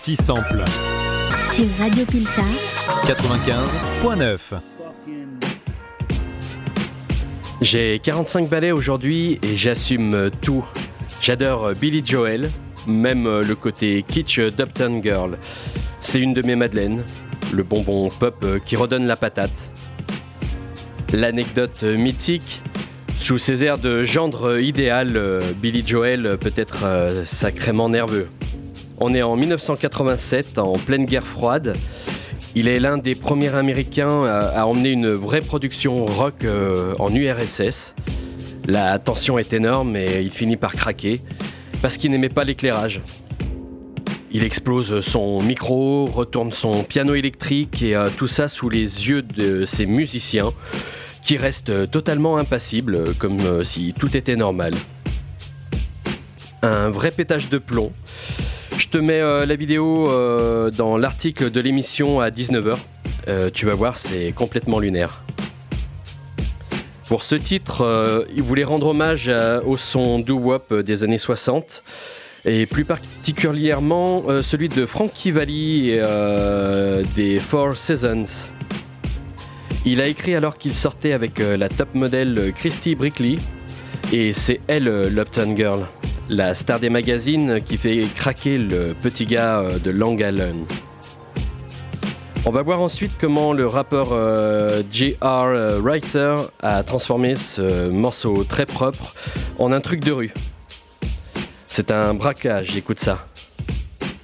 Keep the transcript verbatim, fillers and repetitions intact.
Six samples. Sur Radio Pulsar. quatre-vingt-quinze neuf. J'ai quarante-cinq ballets aujourd'hui et j'assume tout. J'adore Billy Joel, même le côté kitsch d'Uptown Girl. C'est une de mes madeleines, le bonbon pop qui redonne la patate. L'anecdote mythique, sous ses airs de gendre idéal, Billy Joel peut être sacrément nerveux. On est en dix-neuf cent quatre-vingt-sept, en pleine guerre froide. Il est l'un des premiers Américains à emmener une vraie production rock en U R S S. La tension est énorme et il finit par craquer parce qu'il n'aimait pas l'éclairage. Il explose son micro, retourne son piano électrique et tout ça sous les yeux de ses musiciens qui restent totalement impassibles, comme si tout était normal. Un vrai pétage de plomb. Je te mets euh, la vidéo euh, dans l'article de l'émission à dix-neuf heures. Euh, tu vas voir, c'est complètement lunaire. Pour ce titre, euh, il voulait rendre hommage à, au son doo-wop des années soixante, et plus particulièrement euh, celui de Frankie Valli et euh, des Four Seasons. Il a écrit alors qu'il sortait avec euh, la top modèle Christy Brinkley, et c'est elle, euh, l'Uptown Girl. La star des magazines qui fait craquer le petit gars de Long Island. On va voir ensuite comment le rappeur euh, J R Writer a transformé ce morceau très propre en un truc de rue. C'est un braquage, écoute ça.